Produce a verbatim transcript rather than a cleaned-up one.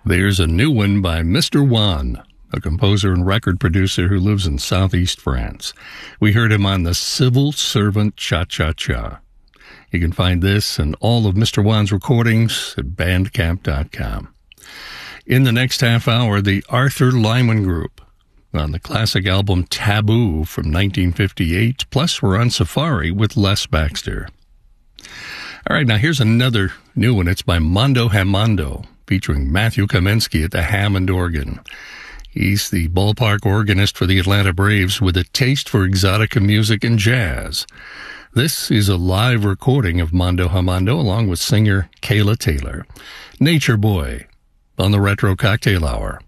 There's a new one by Mister Juan, a composer and record producer who lives in southeast France. We heard him on the Civil Servant Cha-Cha-Cha. You can find this and all of Mister Juan's recordings at bandcamp dot com. In the next half hour, the Arthur Lyman Group on the classic album Taboo from nineteen fifty-eight, plus we're on safari with Les Baxter. All right, now here's another new one. It's by Mondo Hamondo, featuring Matthew Kamensky at the Hammond organ. He's the ballpark organist for the Atlanta Braves with a taste for exotica music and jazz. This is a live recording of Mondo Hamondo along with singer Kayla Taylor. Nature Boy on the Retro Cocktail Hour.